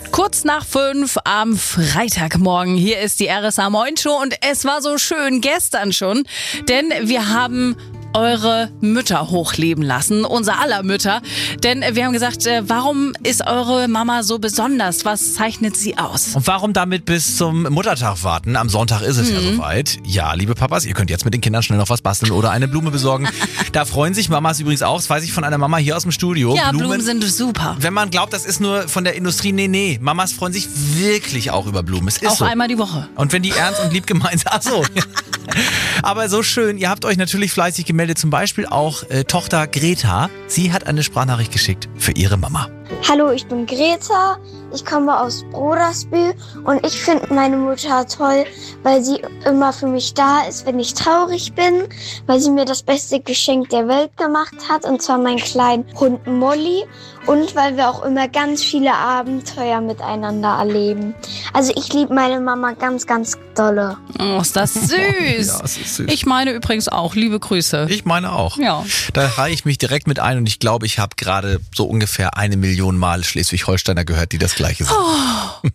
Kurz nach 5 am Freitagmorgen. Hier ist die RSA Moin Show und es war so schön gestern schon, denn wir haben eure Mütter hochleben lassen, unser aller Mütter. Denn wir haben gesagt, warum ist eure Mama so besonders? Was zeichnet sie aus? Und warum damit bis zum Muttertag warten? Am Sonntag ist es ja soweit. Ja, liebe Papas, ihr könnt jetzt mit den Kindern schnell noch was basteln oder eine Blume besorgen. Da freuen sich Mamas übrigens auch. Das weiß ich von einer Mama hier aus dem Studio. Ja, Blumen sind super. Wenn man glaubt, das ist nur von der Industrie, nee. Mamas freuen sich wirklich auch über Blumen. Es ist auch so. Einmal die Woche. Und wenn die ernst und lieb gemeint sind, ach so. Aber so schön, ihr habt euch natürlich fleißig gemeldet, zum Beispiel auch Tochter Greta. Sie hat eine Sprachnachricht geschickt für ihre Mama. Hallo, ich bin Greta, ich komme aus Brodersbühl und ich finde meine Mutter toll, weil sie immer für mich da ist, wenn ich traurig bin, weil sie mir das beste Geschenk der Welt gemacht hat, und zwar meinen kleinen Hund Molly, und weil wir auch immer ganz viele Abenteuer miteinander erleben. Also ich liebe meine Mama ganz, ganz dolle. Oh, ist das süß. Ja, es ist süß. Ich meine übrigens auch, liebe Grüße. Ich meine auch. Ja. Da reihe ich mich direkt mit ein und ich glaube, ich habe gerade so ungefähr 1 Million Mal Schleswig-Holsteiner gehört, die das Gleiche sagen.